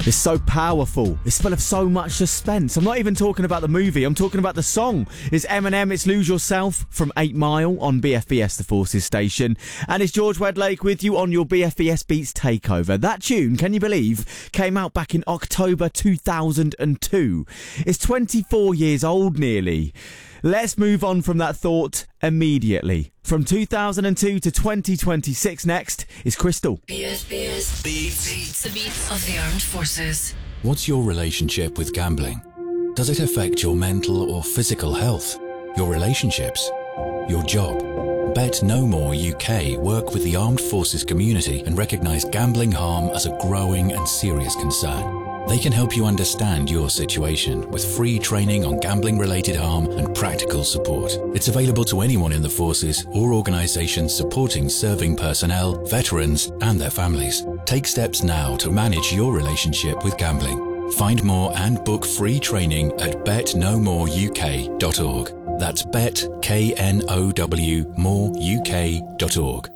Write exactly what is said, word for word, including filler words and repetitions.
It's so powerful. It's full of so much suspense. I'm not even talking about the movie. I'm talking about the song. It's Eminem, it's Lose Yourself from eight mile on B F B S, the Forces station. And it's George Wedlake with you on your B F B S Beats Takeover. That tune, can you believe, came out back in October two thousand two. It's twenty-four years old nearly. Let's move on from that thought immediately. From two thousand two to twenty twenty-six next is Crystal. B F B S Beats. Beats. The beats of the armed forces. What's your relationship with gambling? Does it affect your mental or physical health? Your relationships? Your job? Bet No More U K work with the armed forces community and recognise gambling harm as a growing and serious concern. They can help you understand your situation with free training on gambling-related harm and practical support. It's available to anyone in the forces or organisations supporting serving personnel, veterans and their families. Take steps now to manage your relationship with gambling. Find more and book free training at bet no more u k dot org. That's bet, K N O W, more U K dot org.